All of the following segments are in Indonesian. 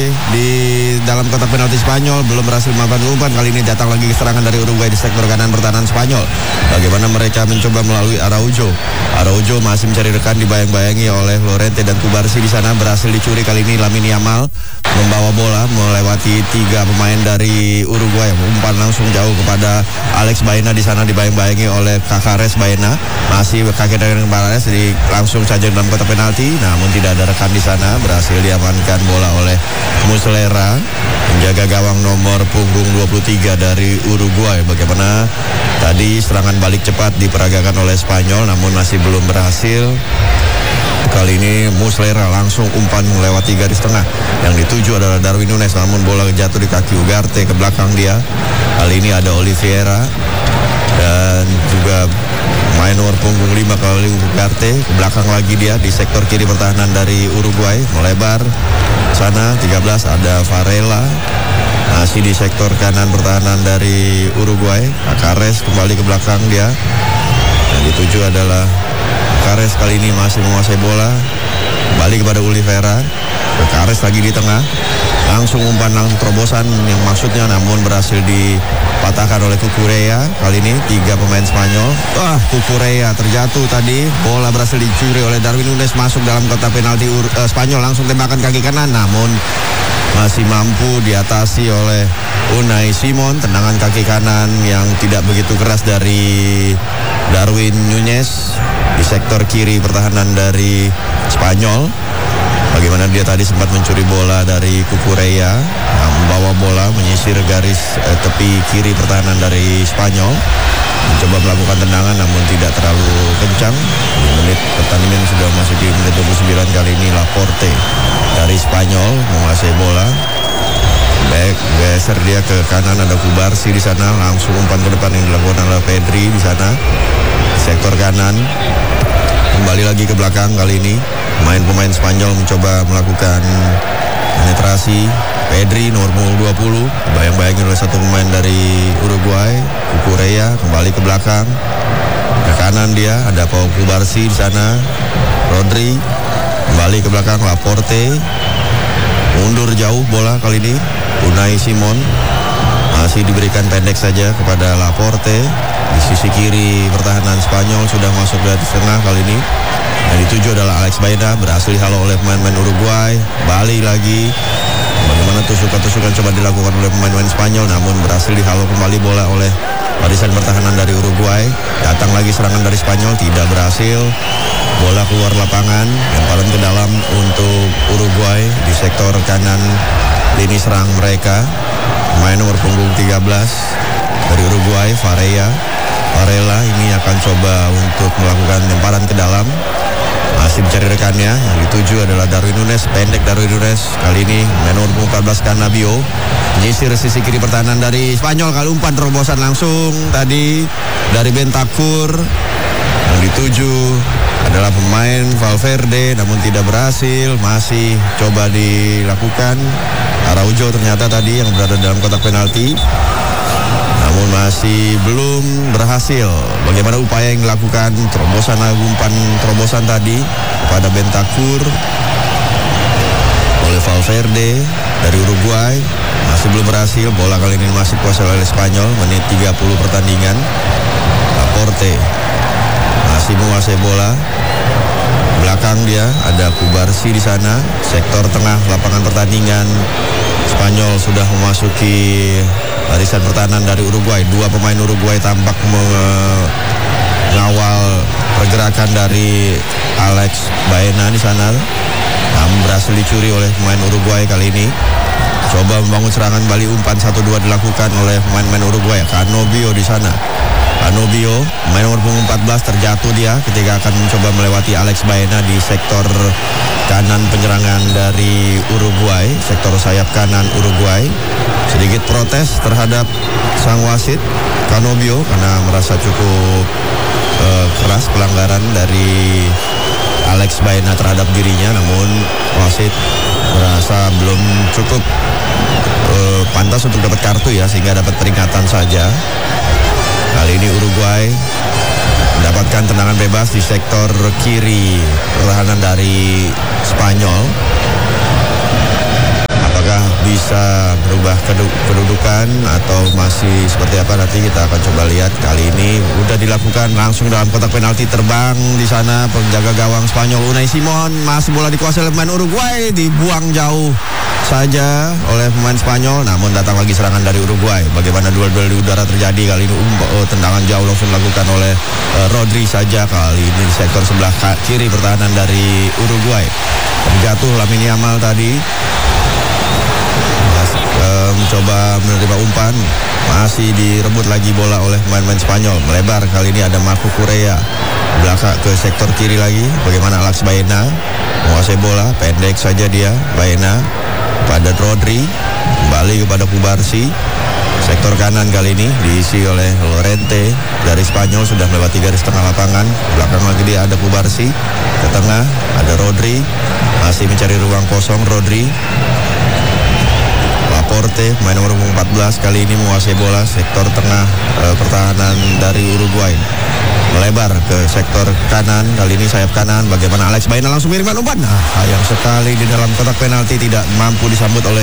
di dalam kotak penalti Spanyol, belum berhasil melakukan umpan. Kali ini datang lagi serangan dari Uruguay di sektor kanan pertahanan Spanyol. Bagaimana mereka mencoba melalui Araujo. Araujo masih mencari rekan, dibayang-bayangi oleh Llorente dan Cubarsí di sana. Berhasil dicuri kali ini Lamine Yamal membawa bola melewati 3 pemain dari Uruguay. Umpan langsung jauh kepada Alex Baena di sana, dibayang-bayangi oleh Caceres. Baena masih kaki dengan Caceres, langsung saja dalam kotak penalti, namun tidak ada rekan di sana. Berhasil diamankan bola oleh Muslera, menjaga gawang nomor punggung 23 dari Uruguay. Bagaimana tadi serangan balik cepat diperagakan oleh Spanyol, namun masih belum berhasil. Kali ini Muslera langsung umpan melewati garis tengah. Yang dituju adalah Darwin Núñez, namun bola jatuh di kaki Ugarte ke belakang dia. Kali ini ada Oliveira dan juga main nomor punggung 5 kali Ugarte. Ke belakang lagi dia di sektor kiri pertahanan dari Uruguay. Melebar sana 13 ada Varela. Masih di sektor kanan pertahanan dari Uruguay. Caceres kembali ke belakang dia. Yang dituju adalah Caceres, kali ini masih menguasai bola. Kembali kepada Oliveira. Caceres lagi di tengah. Langsung umpan langsung terobosan yang maksudnya, namun berhasil dipatahkan oleh Cucurella. Kali ini 3 pemain Spanyol. Cucurella terjatuh tadi. Bola berhasil dicuri oleh Darwin Núñez, masuk dalam kotak penalti Spanyol. Langsung tembakan kaki kanan, namun masih mampu diatasi oleh Unai Simon. Tendangan kaki kanan yang tidak begitu keras dari Darwin Núñez di sektor kiri pertahanan dari Spanyol. Bagaimana dia tadi sempat mencuri bola dari Cucurella, membawa bola menyisir garis tepi kiri pertahanan dari Spanyol. Mencoba melakukan tendangan namun tidak terlalu kencang. Di menit pertandingan sudah masuk di menit 29. Kali ini Laporte dari Spanyol menguasai bola. Baik, geser dia ke kanan, ada Cubarsí di sana. Langsung umpan ke depan yang dilakukan oleh Pedri di sana. Sektor kanan. Kembali lagi ke belakang kali ini. Pemain Spanyol mencoba melakukan penetrasi. Pedri nomor 20 bayang-bayangin oleh satu pemain dari Uruguay, Cucurella, kembali ke belakang. Ke kanan dia ada Pau Cubarsí di sana. Rodri kembali ke belakang, Laporte mundur jauh bola kali ini. Unai Simon masih diberikan pendek saja kepada Laporte. Di sisi kiri pertahanan Spanyol sudah masuk dari tengah kali ini. Yang dituju adalah Alex Baena, berhasil dihalau oleh pemain-pemain Uruguay. Balik lagi. Bagaimana tusukan-tusukan coba dilakukan oleh pemain-pemain Spanyol, namun berhasil dihalau kembali bola oleh barisan pertahanan dari Uruguay. Datang lagi serangan dari Spanyol, tidak berhasil. Bola keluar lapangan, lemparan ke dalam untuk Uruguay di sektor kanan lini serang mereka. Pemain nomor punggung 13 dari Uruguay, Varela ini akan coba untuk melakukan lemparan ke dalam. Masih mencari rekannya. Yang dituju adalah Darwin Núñez, pendek Darwin Núñez. Kali ini nomor 14 Cannavio menyisir sisi kiri pertahanan dari Spanyol. Kali umpan terobosan langsung tadi dari Bentancur. Yang dituju adalah pemain Valverde, namun tidak berhasil. Masih coba dilakukan. Araujo ternyata tadi yang berada dalam kotak penalti, namun masih belum berhasil. Bagaimana upaya yang dilakukan umpan terobosan tadi kepada Bentancur oleh Valverde dari Uruguay, masih belum berhasil. Bola kali ini masih kuasai oleh Spanyol. Menit 30 pertandingan. Laporte masih menguasai bola. Belakang dia ada Cubarsí di sana. Sektor tengah lapangan pertandingan Spanyol sudah memasuki barisan pertahanan dari Uruguay. 2 pemain Uruguay tampak mengawal pergerakan dari Alex Baena di sana. Namun berhasil dicuri oleh pemain Uruguay kali ini. Coba membangun serangan balik, umpan 1-2 dilakukan oleh pemain-pemain Uruguay. Cannavio di sana. Cannavio, pemain nomor punggung 14, terjatuh dia ketika akan mencoba melewati Alex Baena di sektor kanan penyerangan dari Uruguay, sektor sayap kanan Uruguay. Sedikit protes terhadap sang wasit Cannavio karena merasa cukup keras pelanggaran dari Alex Baena terhadap dirinya, namun wasit merasa belum cukup pantas untuk dapat kartu ya, sehingga dapat peringatan saja. Kali ini Uruguay mendapatkan tendangan bebas di sektor kiri pertahanan dari Spanyol. Apakah merubah kedudukan atau masih seperti apa, nanti kita akan coba lihat. Kali ini udah dilakukan langsung dalam kotak penalti, terbang di sana penjaga gawang Spanyol Unai Simon, masih bola dikuasai oleh pemain Uruguay, dibuang jauh saja oleh pemain Spanyol, namun datang lagi serangan dari Uruguay. Bagaimana duel-duel di udara terjadi kali ini? Tendangan jauh langsung dilakukan oleh Rodri saja kali ini di sektor sebelah kiri pertahanan dari Uruguay. Terjatuh Lamine Yamal tadi, mencoba menerima umpan, masih direbut lagi bola oleh pemain-pemain Spanyol. Melebar kali ini ada Marco Correa, belakang ke sektor kiri lagi. Bagaimana Alex Baena menguasai bola, pendek saja dia. Baena pada Rodri, kembali kepada Kubarsi. Sektor kanan kali ini diisi oleh Llorente dari Spanyol, sudah melewati garis tengah lapangan. Belakang lagi dia ada Kubarsi, ke tengah ada Rodri, masih mencari ruang kosong. Rodri, Laporte, pemain nomor 14 kali ini menguasai bola sektor tengah pertahanan dari Uruguay. Melebar ke sektor kanan, kali ini sayap kanan. Bagaimana Alex Baena langsung mengirimkan umpan. Nah, sayang sekali di dalam kotak penalti, tidak mampu disambut oleh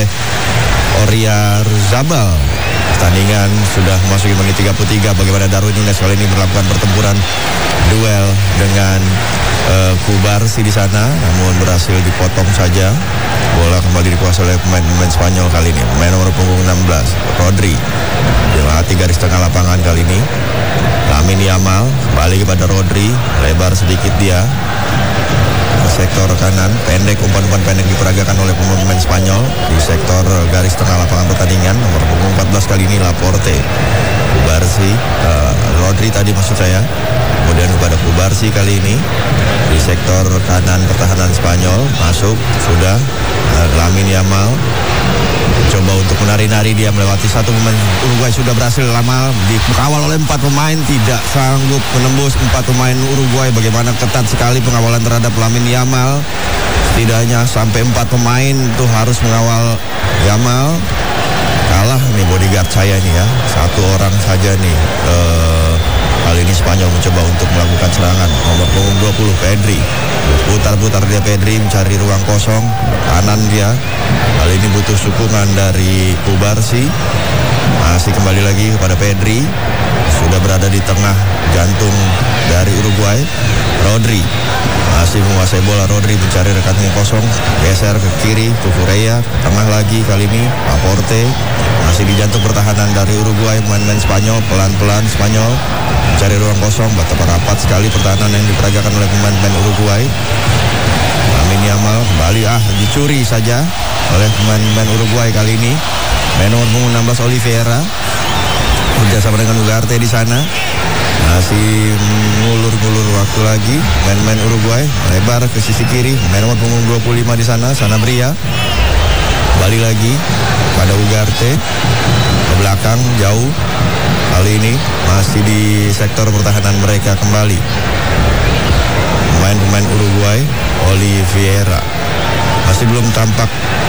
Oyarzabal. Pertandingan sudah memasuki menit 33. Bagaimana Darwin Núñez kali ini melakukan pertempuran duel dengan Kubarsi di sana, namun berhasil dipotong saja. Bola kembali dikuasai oleh pemain Spanyol kali ini. Pemain nomor punggung 16, Rodri, melewati garis tengah lapangan kali ini. Lamine Yamal kembali kepada Rodri, lebar sedikit dia ke sektor kanan, pendek, umpan-umpan pendek diperagakan oleh pemain Spanyol di sektor garis tengah lapangan pertandingan. Nomor punggung 14 kali ini Laporte, Kubarsi, Rodri tadi maksud saya. Kemudian kepada Kubarsi kali ini di sektor kanan pertahanan Spanyol, masuk sudah Lamine Yamal coba untuk menari-nari, dia melewati satu pemain Uruguay, sudah berhasil lama dikawal oleh 4 pemain, tidak sanggup menembus 4 pemain Uruguay. Bagaimana ketat sekali pengawalan terhadap Lamine Yamal, setidaknya sampai 4 pemain itu harus mengawal Yamal. Kalah nih bodyguard saya nih ya, satu orang saja nih. Kali ini Spanyol mencoba untuk melakukan serangan. Nomor punggung 20 Pedri, putar-putar dia Pedri mencari ruang kosong kanan dia. Kali ini butuh sukungan dari Kubarsi. Masih kembali lagi kepada Pedri, sudah berada di tengah jantung dari Uruguay. Rodri masih menguasai bola. Rodri mencari rekan yang kosong, geser ke kiri ke Correa, ke tengah lagi kali ini Laporte. Masih di jantung pertahanan dari Uruguay, pemain-pemain Spanyol. Pelan-pelan Spanyol mencari ruang kosong, betapa rapat sekali pertahanan yang diperagakan oleh pemain-pemain Uruguay. Lamine Yamal kembali dicuri saja oleh pemain-pemain Uruguay kali ini. Main nomor 16 Oliveira bekerjasama dengan Ugarte di sana. Masih ngulur-ngulur waktu lagi main-main Uruguay, lebar ke sisi kiri. Main nomor punggung 25 di sana, Sanabria. Kembali lagi pada Ugarte ke belakang jauh. Kali ini masih di sektor pertahanan mereka kembali. Pemain-pemain Uruguay, Oliveira masih belum tampak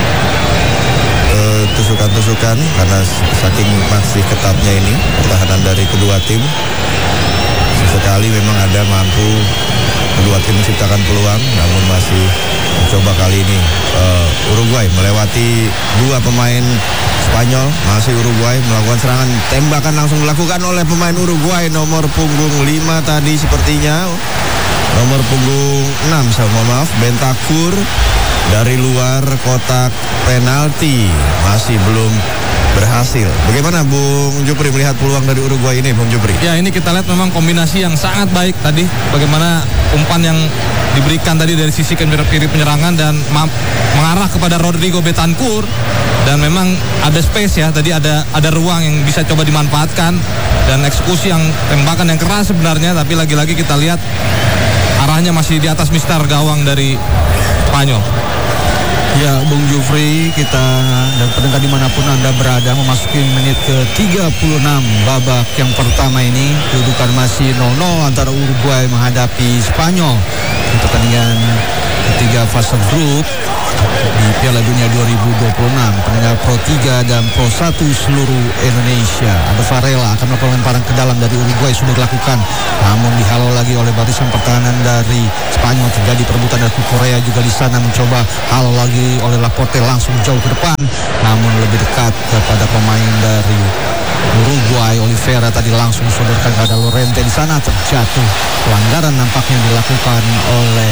tusukan-tusukan karena saking masih ketatnya ini pertahanan dari kedua tim. Sesekali memang ada mampu kedua tim menciptakan peluang, namun masih mencoba kali ini Uruguay melewati 2 pemain Spanyol. Masih Uruguay melakukan serangan, tembakan langsung dilakukan oleh pemain Uruguay nomor punggung 5 tadi sepertinya. Nomor punggung 6, maaf, Bentancur dari luar kotak penalti masih belum berhasil. Bagaimana Bung Jupri melihat peluang dari Uruguay ini, Bung Jupri? Ya, ini kita lihat memang kombinasi yang sangat baik tadi. Bagaimana umpan yang diberikan tadi dari sisi kiri penyerangan dan mengarah kepada Rodrigo Bentancur, dan memang ada space ya, tadi ada ruang yang bisa coba dimanfaatkan, dan eksekusi yang tembakan yang keras sebenarnya, tapi lagi-lagi kita lihat arahnya masih di atas mistar gawang dari Spanyol. Ya, Bung Jufri, kita dan pendengar dimanapun Anda berada, memasuki menit ke-36 babak yang pertama ini. Kedudukan masih 0-0 antara Uruguay menghadapi Spanyol di pertandingan ketiga fase grup di Piala Dunia 2026. Pendengar Pro 3 dan Pro 1 seluruh Indonesia. Ada Varela akan melakukan lemparan ke dalam dari Uruguay, sudah dilakukan, namun dihalau lagi oleh barisan pertahanan dari Spanyol. Terjadi perebutan dari Korea juga di sana, mencoba halau lagi oleh Laporte, langsung jauh ke depan, namun lebih lebih dekat kepada pemain dari Uruguay. Oliveira tadi langsung sodorkan kepada Llorente, di sana terjatuh. Pelanggaran nampaknya dilakukan oleh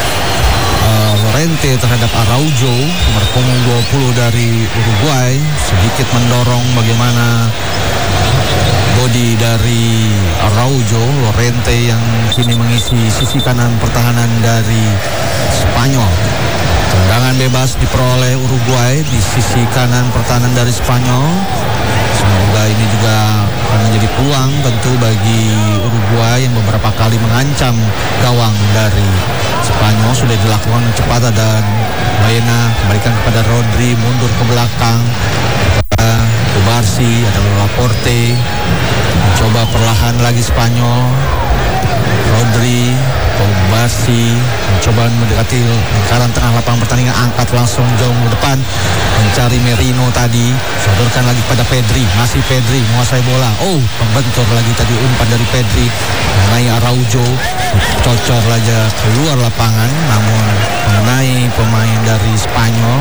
Llorente terhadap Araujo, nomor punggung 20 dari Uruguay. Sedikit mendorong bagaimana body dari Araujo. Llorente yang kini mengisi sisi kanan pertahanan dari Spanyol. Tendangan bebas diperoleh Uruguay di sisi kanan pertahanan dari Spanyol. Semoga ini juga akan menjadi peluang tentu bagi Uruguay yang beberapa kali mengancam gawang dari Spanyol. Sudah dilakukan cepat, dan Baena kembalikan kepada Rodri, mundur ke belakang kepada Kubarsi, ada Laporte. Mencoba perlahan lagi Spanyol. Rodri, Kubarsi mencoba mendekati lingkaran tengah lapangan pertandingan, angkat langsung jauh ke depan mencari Merino tadi, sodorkan lagi pada Pedri, masih Pedri menguasai bola. Oh, pembentur lagi tadi umpan dari Pedri mengenai Araujo, cocor aja keluar lapangan, namun mengenai pemain dari Spanyol.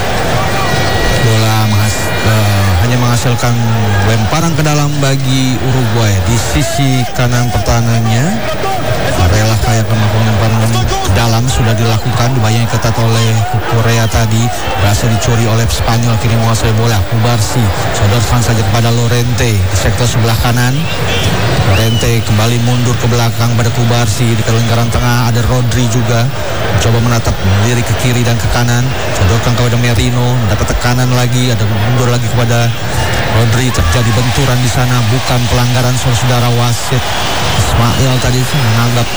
Bola hanya menghasilkan lemparan ke dalam bagi Uruguay di sisi kanan pertahanannya. Varela kayak lemparan ke dalam sudah dilakukan, dibayangi ketat oleh Korea tadi, berhasil dicuri oleh Spanyol, kini menguasai bola. Kubarsi sodorkan saja kepada Llorente di sektor sebelah kanan. Llorente kembali mundur ke belakang pada Kubarsi, di lingkaran tengah ada Rodri juga mencoba menatap melirik ke kiri dan ke kanan, sodorkan kepada Merino, mendapat tekanan lagi, ada mundur lagi kepada Rodri, terjadi benturan di sana, bukan pelanggaran. Saudara wasit Ismail tadi menganggap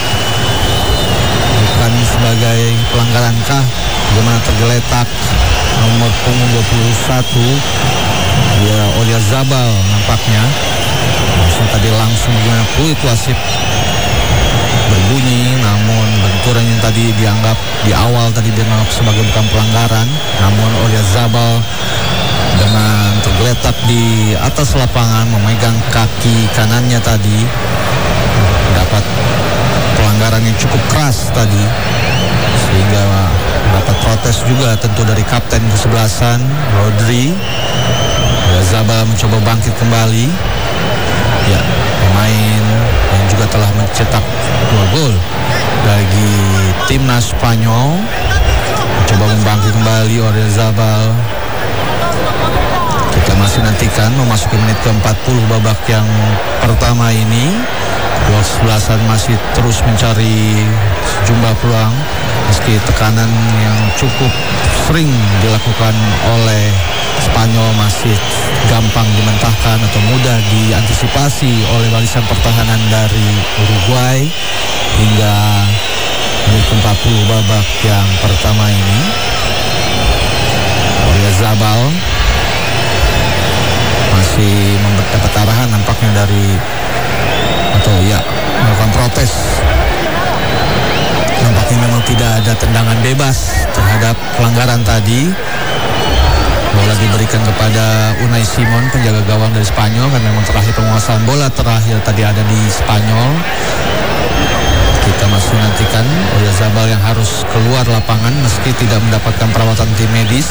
bukan sebagai pelanggaran kah? Bagaimana tergeletak nomor punggung 21 ya Oyarzabal nampaknya. Tadi langsung bagaimana fluid wasit berbunyi, namun benturan yang tadi dianggap di awal tadi dianggap sebagai bukan pelanggaran, namun Oyarzabal dengan tergeletak di atas lapangan memegang kaki kanannya tadi mendapat pelanggaran yang cukup keras tadi, sehingga mendapat protes juga tentu dari kapten kesebelasan Rodri. Oyarzabal mencoba bangkit kembali. Ya, pemain yang juga telah mencetak 2 gol bagi timnas Spanyol mencoba membangkit kembali. Oyarzabal kita masih nantikan memasuki menit ke-40 babak yang pertama ini. Dua kesebelasan masih terus mencari sejumlah peluang meski tekanan yang cukup sering dilakukan oleh Spanyol masih gampang dimentahkan atau mudah diantisipasi oleh barisan pertahanan dari Uruguay hingga menit ke-40 babak yang pertama ini. Oyarzabal masih mendapat arahan nampaknya dari melakukan protes. Nampaknya memang tidak ada tendangan bebas terhadap pelanggaran tadi. Bola diberikan kepada Unai Simon, penjaga gawang dari Spanyol, kan memang terakhir penguasaan bola terakhir tadi ada di Spanyol. Kita masih nantikan Oyarzabal yang harus keluar lapangan meski tidak mendapatkan perawatan tim medis.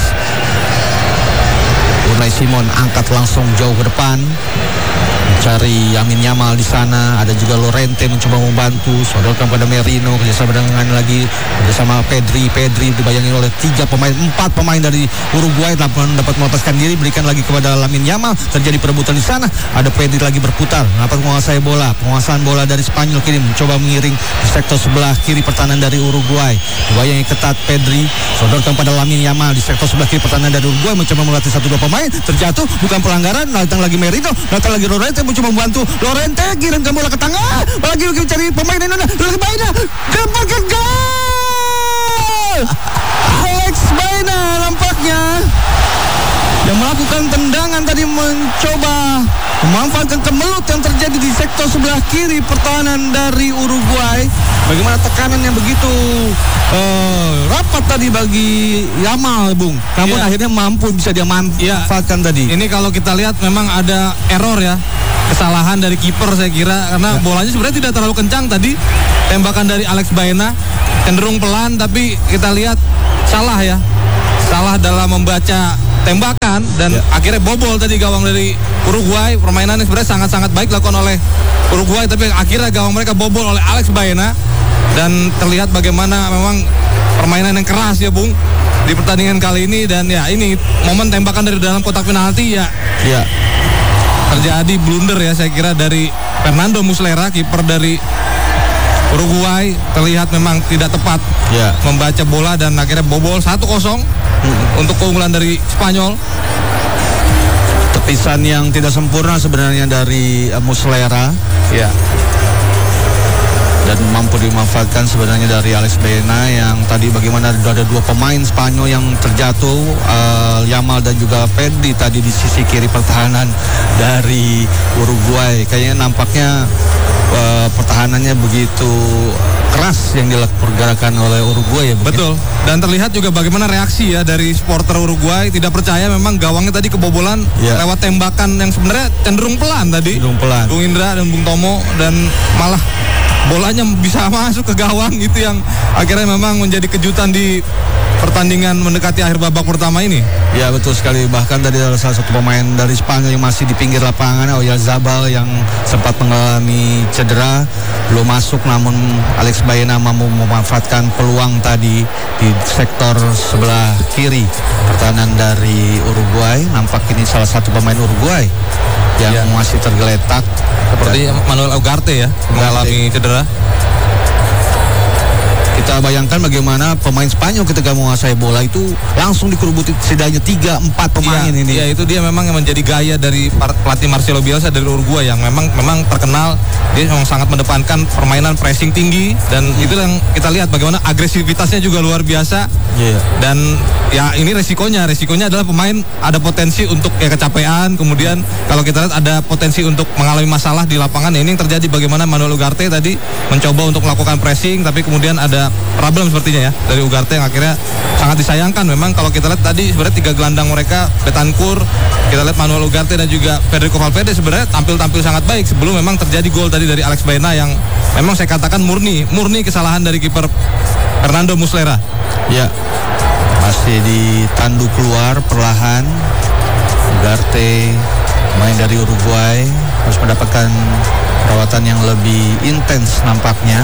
Unai Simon angkat langsung jauh ke depan mencari Yamin Yamal di sana. Ada juga Llorente mencoba membantu, sodorkan pada Merino, kerjasama dengan lagi kerjasama Pedri dibayangi oleh 4 pemain dari Uruguay dapat melepaskan diri, berikan lagi kepada Yamin Yamal, terjadi perebutan di sana. Ada Pedri lagi berputar, dapat menguasai bola. Penguasaan bola dari Spanyol kini mencoba mengiring di sektor sebelah kiri pertahanan dari Uruguay, dibayangi ketat Pedri, sodorkan pada Yamin Yamal di sektor sebelah kiri pertahanan dari Uruguay, mencoba melatih 1-2 pemain, terjatuh, bukan pelanggaran. Datang lagi Merino, datang lagi Llorente mencoba membantu. Llorente kirimkan bola ke tengah, lagi mencari pemain Indonesia, lagi Baena, dapatkan gol. Alex Baena nampaknya yang melakukan tendangan tadi mencoba memanfaatkan kemelut yang terjadi di sektor sebelah kiri pertahanan dari Uruguay. Bagaimana tekanan yang begitu rapat tadi bagi Yamal, Bung. Namun akhirnya mampu bisa dia manfaatkan tadi. Ini kalau kita lihat memang ada error ya, kesalahan dari kiper saya kira, karena bolanya sebenarnya tidak terlalu kencang tadi. Tembakan dari Alex Baena cenderung pelan, tapi kita lihat salah dalam membaca tembakan. depan dan akhirnya bobol tadi gawang dari Uruguay. Permainan yang sebenarnya sangat-sangat baik dilakukan oleh Uruguay, tapi akhirnya gawang mereka bobol oleh Alex Baena dan terlihat bagaimana memang permainan yang keras ya Bung di pertandingan kali ini. Dan ya ini momen tembakan dari dalam kotak penalti ya terjadi blunder ya saya kira dari Fernando Muslera, kiper dari Uruguay. Terlihat memang tidak tepat membaca bola dan akhirnya bobol 1-0 untuk keunggulan dari Spanyol. Tepisan yang tidak sempurna sebenarnya dari Muslera dan mampu dimanfaatkan sebenarnya dari Alex Baena yang tadi bagaimana ada dua pemain Spanyol yang terjatuh, Yamal dan juga Pedri tadi di sisi kiri pertahanan dari Uruguay. Kayaknya nampaknya pertahanannya begitu keras yang dilakukan oleh Uruguay ya. Betul. Dan terlihat juga bagaimana reaksi ya dari supporter Uruguay, tidak percaya memang gawangnya tadi kebobolan lewat tembakan yang sebenarnya cenderung pelan tadi. Bung Indra dan Bung Tomo, dan malah bolanya bisa masuk ke gawang, itu yang akhirnya memang menjadi kejutan di pertandingan mendekati akhir babak pertama ini. Ya betul sekali, bahkan tadi ada salah satu pemain dari Spanyol yang masih di pinggir lapangan, Oyarzabal, yang sempat mengalami cedera, belum masuk, namun Alex Baena mampu memanfaatkan peluang tadi di sektor sebelah kiri pertahanan dari Uruguay. Nampak ini salah satu pemain Uruguay yang masih tergeletak seperti Manuel Ugarte ya, mengalami cedera. Kita bayangkan bagaimana pemain Spanyol ketika menguasai bola itu langsung dikerubuti setidaknya 3-4 pemain ini. Ya itu dia memang yang menjadi gaya dari pelatih Marcelo Bielsa dari Uruguay yang memang terkenal, dia memang sangat mendepankan permainan pressing tinggi, dan itu yang kita lihat bagaimana agresivitasnya juga luar biasa. Dan ya ini resikonya adalah pemain ada potensi untuk kecapean, kemudian kalau kita lihat ada potensi untuk mengalami masalah di lapangan. Ya, ini yang terjadi bagaimana Manuel Ugarte tadi mencoba untuk melakukan pressing, tapi kemudian ada problem sepertinya ya dari Ugarte yang akhirnya sangat disayangkan. Memang kalau kita lihat tadi sebenarnya 3 gelandang mereka, Betancourt, kita lihat Manuel Ugarte dan juga Federico Valverde sebenarnya tampil sangat baik sebelum memang terjadi gol tadi dari Alex Baena yang memang saya katakan murni kesalahan dari kiper Fernando Muslera. Ya, masih ditandu keluar perlahan. Ugarte, main dari Uruguay, harus mendapatkan perawatan yang lebih intens nampaknya.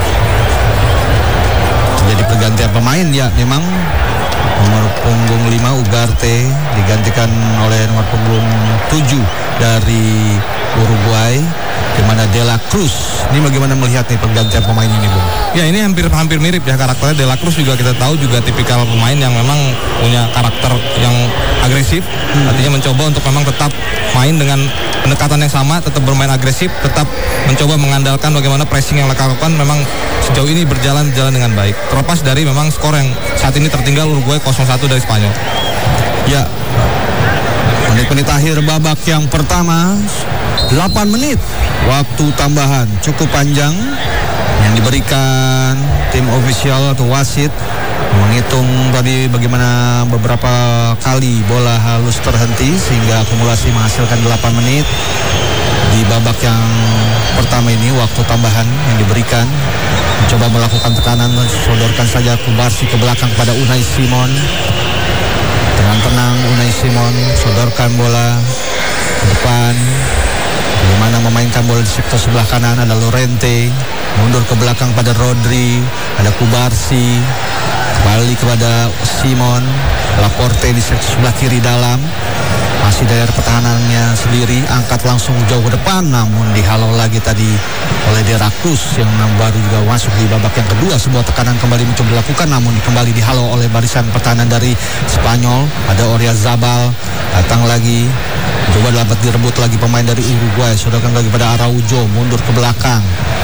Jadi pergantian pemain ya, memang nomor punggung 5 Ugarte digantikan oleh nomor punggung 7 dari Uruguay, di mana De La Cruz. Ini bagaimana melihat nih pergantian pemain ini, Bung? Ya ini hampir mirip ya karakternya. De La Cruz juga kita tahu juga tipikal pemain yang memang punya karakter yang agresif. Artinya mencoba untuk memang tetap main dengan pendekatan yang sama, tetap bermain agresif, tetap mencoba mengandalkan bagaimana pressing yang dilakukan memang sejauh ini berjalan dengan baik. Terlepas dari memang skor yang saat ini tertinggal Uruguay 0-1 dari Spanyol. Ya, menit-menit akhir babak yang pertama, 8 menit waktu tambahan cukup panjang yang diberikan tim ofisial atau wasit menghitung tadi bagaimana beberapa kali bola halus terhenti sehingga akumulasi menghasilkan 8 menit di babak yang pertama ini. Waktu tambahan yang diberikan, mencoba melakukan tekanan, sodorkan saja Kubarsi ke belakang pada Unai Simon. Dengan tenang Unai Simon sodorkan bola ke depan, bagaimana memainkan bola di sektor sebelah kanan. Ada Llorente mundur ke belakang pada Rodri, ada Kubarsi kembali kepada Simon, Laporte di sektor sebelah kiri dalam, masih dari pertahanannya sendiri, angkat langsung jauh ke depan, namun dihalau lagi tadi oleh De La Cruz yang baru juga masuk di babak yang kedua. Sebuah tekanan kembali mencoba dilakukan, namun kembali dihalau oleh barisan pertahanan dari Spanyol. Ada Oyarzabal datang lagi, coba dapat direbut lagi pemain dari Uruguay, sodorkan lagi pada Araujo, mundur ke belakang,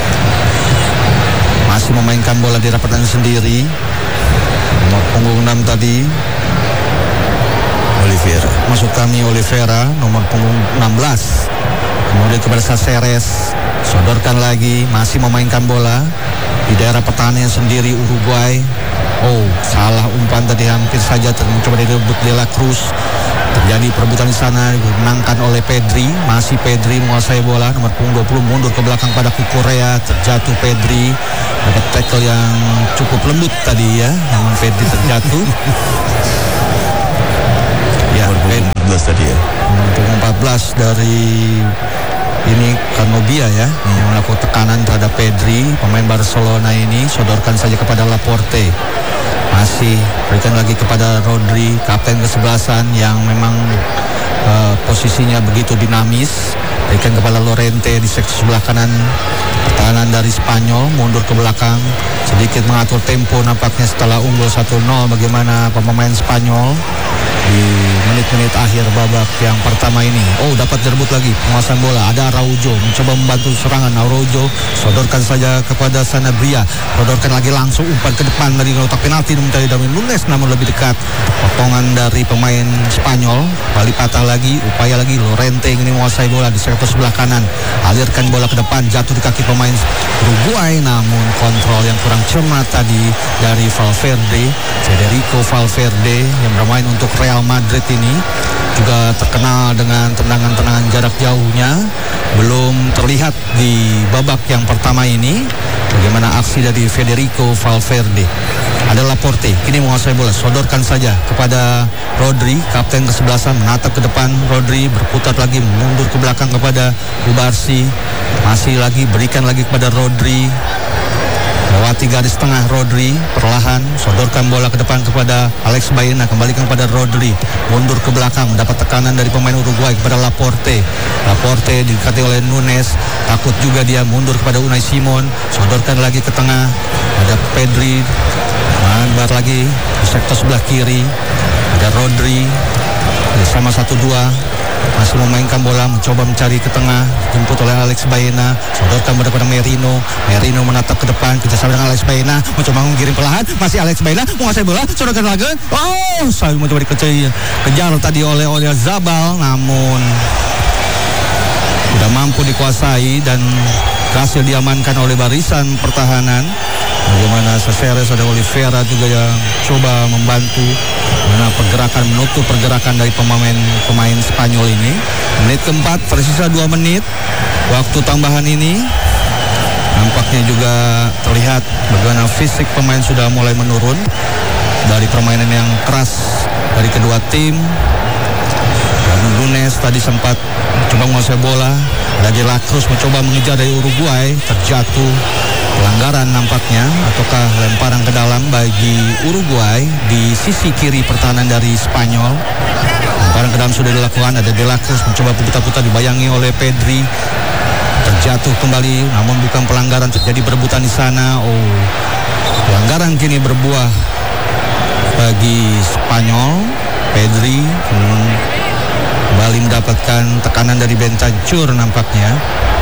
masih memainkan bola di pertahanan sendiri. Nomor punggung 6 tadi Oliveira, masuk kami Oliveira, nomor punggung 16. Kemudian kepada Caceres, sodorkan lagi, masih memainkan bola di daerah pertahanan sendiri Uruguay. Oh, salah umpan tadi, hampir saja mencoba direbut De La Cruz. Terjadi perebutan di sana, dimenangkan oleh Pedri. Masih Pedri menguasai bola, nomor punggung 20 mundur ke belakang pada Cucurella, terjatuh Pedri. Dapat tackle yang cukup lembut tadi ya, namun Pedri terjatuh. Ya, 14 tadi ya. Punggung 14 dari ini Canobia ya, yang melakukan tekanan terhadap Pedri, pemain Barcelona ini. Sodorkan saja kepada Laporte, masih berikan lagi kepada Rodri, kapten kesebelasan yang memang posisinya begitu dinamis. Berikan kepada Llorente di seksi sebelah kanan. Pertahanan dari Spanyol mundur ke belakang, sedikit mengatur tempo nampaknya setelah unggul 1-0. Bagaimana pemain Spanyol di menit-menit akhir babak yang pertama ini. Oh, dapat direbut lagi penguasaan bola. Ada Araujo mencoba membantu serangan. Araujo sodorkan saja kepada Sanabria. Sodorkan lagi langsung umpan ke depan dari kotak penalti mencari Darwin Nunes, namun lebih dekat. Potongan dari pemain Spanyol. Bali patah lagi, upaya lagi Llorente ini menguasai bola di sektor sebelah kanan. Alirkan bola ke depan, jatuh di kaki pemain Uruguay, namun kontrol yang kurang cermat tadi dari Valverde. Federico Valverde yang bermain untuk Real Madrid ini juga terkenal dengan tendangan-tendangan jarak jauhnya. Belum terlihat di babak yang pertama ini bagaimana aksi dari Federico Valverde. Ada Laporte, kini menguasai bola, sodorkan saja kepada Rodri, kapten kesebelasan, menatap ke depan. Rodri berputar lagi, mundur ke belakang kepada Kubarsi, masih lagi berikan lagi kepada Rodri. Lewati garis tengah Rodri, perlahan sodorkan bola ke depan kepada Alex Baena, kembalikan kepada Rodri, mundur ke belakang, mendapat tekanan dari pemain Uruguay kepada Laporte. Laporte didekati oleh Nunes, takut juga dia, mundur kepada Unai Simon, sodorkan lagi ke tengah, ada Pedri, manbar lagi di sektor sebelah kiri, ada Rodri, sama 1-2. Masih memainkan bola, mencoba mencari ke tengah, jemput oleh Alex Baena, sodorkan kepada Merino. Merino menatap ke depan, kerjasama dengan Alex Baena, mencoba mengirim perlahan, masih Alex Baena menguasai bola, sodorkan lagi. Oh, saya mencoba kejar tadi oleh Zabal, namun tidak mampu dikuasai dan berhasil diamankan oleh barisan pertahanan. Bagaimana Caceres, ada Oliveira juga yang coba membantu pergerakan, menutup pergerakan dari pemain Spanyol ini. Menit keempat, tersisa 2 menit waktu tambahan ini. Nampaknya juga terlihat bagaimana fisik pemain sudah mulai menurun dari permainan yang keras dari kedua tim. Dan Nunes tadi sempat mencoba menguasai bola. Ada De La Cruz mencoba mengejar dari Uruguay, terjatuh. Pelanggaran nampaknya, ataukah lemparan ke dalam bagi Uruguay di sisi kiri pertahanan dari Spanyol. Lemparan ke dalam sudah dilakukan, ada De La Cruz mencoba putar-putar, dibayangi oleh Pedri, terjatuh kembali, namun bukan pelanggaran, terjadi berebutan di sana. Oh, pelanggaran kini berbuah bagi Spanyol. Pedri kembali mendapatkan tekanan dari Bentancur nampaknya.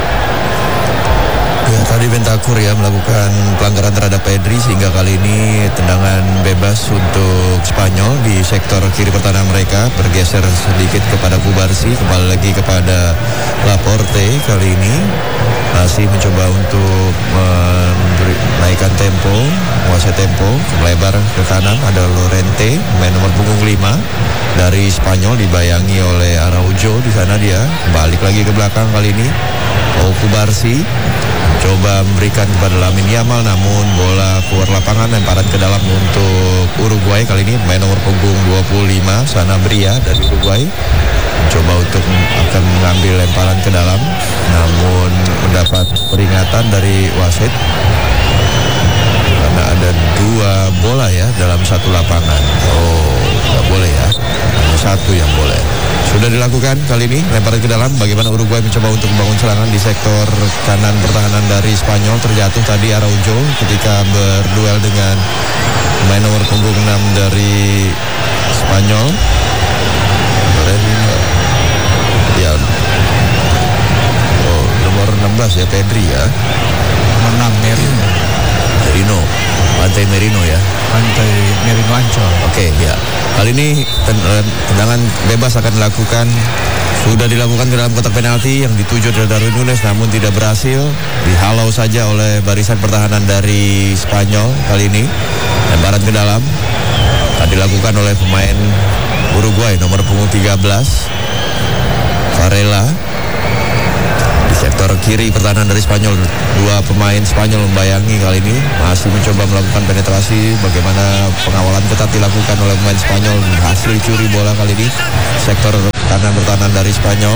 Ya, tadi Bentancur ya melakukan pelanggaran terhadap Pedri, sehingga kali ini tendangan bebas untuk Spanyol di sektor kiri pertahanan mereka. Bergeser sedikit kepada Kubarsi, kembali lagi kepada Laporte. Kali ini masih mencoba untuk menaikkan tempo, menguasai tempo, melebar ke kanan. Ada Llorente, main nomor punggung 5 dari Spanyol, dibayangi oleh Araujo. Di sana dia balik lagi ke belakang kali ini. Kubarsi coba memberikan kepada Lamine Yamal, namun bola keluar lapangan, lemparan ke dalam untuk Uruguay. Kali ini main nomor punggung 25 Sanabria dari Uruguay coba untuk akan mengambil lemparan ke dalam, namun mendapat peringatan dari wasit karena ada 2 bola ya dalam satu lapangan. Oh, nggak boleh ya, hanya 1 yang boleh. Sudah dilakukan kali ini lemparan ke dalam. Bagaimana Uruguay mencoba untuk membangun serangan di sektor kanan pertahanan dari Spanyol. Terjatuh tadi Araujo ketika berduel dengan pemain nomor punggung 6 dari Spanyol. Ya, oh, nomor 16 ya, Pedri ya. Menang Merino, Pantai Merino ya. Pantai Merino Ancol. Oke, ya. Kali ini tendangan bebas akan dilakukan. Sudah dilakukan ke dalam kotak penalti yang dituju dari Darwin Nunes, namun tidak berhasil. Dihalau saja oleh barisan pertahanan dari Spanyol. Kali ini lemparan ke dalam akan dilakukan oleh pemain Uruguay nomor punggung 13 Varela. Di sektor kiri pertahanan dari Spanyol, 2 pemain Spanyol membayangi kali ini, masih mencoba melakukan penetrasi. Bagaimana pengawalan ketat dilakukan oleh pemain Spanyol, berhasil dicuri bola kali ini sektor kanan pertahanan dari Spanyol.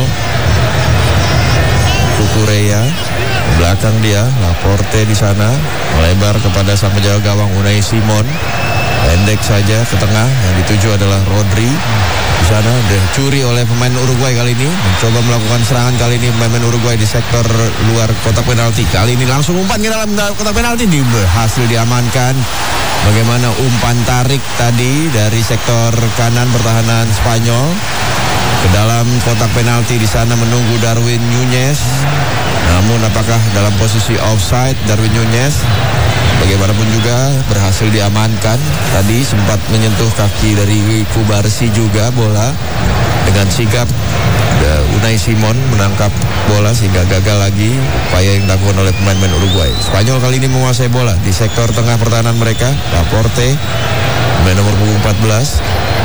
Cucurella, belakang dia, Laporte di sana, melebar kepada sang penjaga gawang Unai Simon, pendek saja ke tengah, yang dituju adalah Rodri. Di sana dicuri oleh pemain Uruguay kali ini, mencoba melakukan serangan kali ini pemain Uruguay di sektor luar kotak penalti. Kali ini langsung umpan ke dalam kotak penalti, berhasil diamankan. Bagaimana umpan tarik tadi dari sektor kanan pertahanan Spanyol ke dalam kotak penalti. Di sana menunggu Darwin Núñez. Namun apakah dalam posisi offside Darwin Núñez? Bagaimanapun juga berhasil diamankan. Tadi sempat menyentuh kaki dari Kubarsi juga bola. Dengan sigap Unai Simon menangkap bola sehingga gagal lagi upaya yang dilakukan oleh pemain-pemain Uruguay. Spanyol kali ini menguasai bola di sektor tengah pertahanan mereka. Laporte, pemain nomor 14.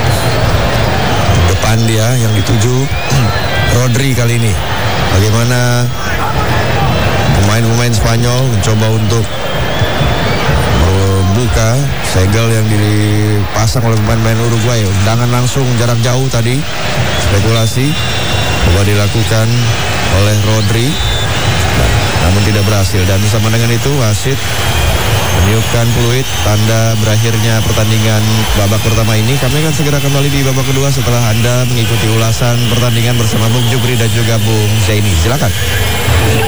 Depan dia yang dituju Rodri kali ini. Bagaimana pemain-pemain Spanyol mencoba untuk membuka segel yang dipasang oleh pemain-pemain Uruguay. Tendangan langsung jarak jauh tadi, spekulasi coba dilakukan oleh Rodri, namun tidak berhasil. Dan bersama dengan itu wasit meniupkan peluit tanda berakhirnya pertandingan babak pertama ini. Kami akan segera kembali di babak kedua setelah Anda mengikuti ulasan pertandingan bersama Bung Jupri dan juga Bung Zaini. Silakan.